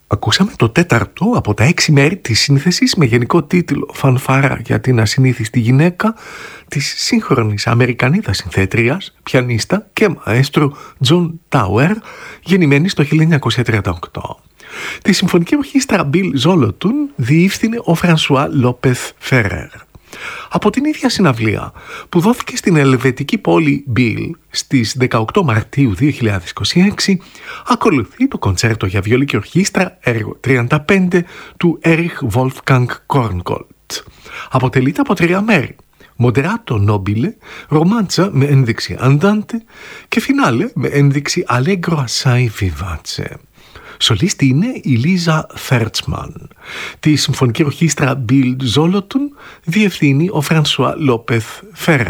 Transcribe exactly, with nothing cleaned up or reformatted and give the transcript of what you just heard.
Ακούσαμε το τέταρτο από τα έξι μέρη της σύνθεσης με γενικό τίτλο «Φανφάρα για την ασυνήθιστη γυναίκα» της σύγχρονης Αμερικανίδας συνθέτριας, πιανίστα και μαέστρου Τζον Τάουερ, γεννημένη στο χίλια εννιακόσια τριάντα οκτώ. Τη συμφωνική ορχήστρα Bill Zolotun διεύθυνε ο Φρανσουά Λόπεθ Φέρερ. Από την ίδια συναυλία που δόθηκε στην ελβετική πόλη Bill στις δεκαοκτώ Μαρτίου δύο χιλιάδες είκοσι έξι, ακολουθεί το κοντσέρτο για βιολί και ορχήστρα έργο τριάντα πέντε του Erich Wolfgang Korngold. Αποτελείται από τρία μέρη: Moderato Nobile, ρομάντσα με ένδειξη Andante και φινάλε με ένδειξη Allegro assai vivace. Σολίστη είναι η Λίζα Φέρτσμαν. Τη συμφωνική ορχήστρα Bill Zolotun διευθύνει ο Φρανσουά Λόπεθ Φέρερ.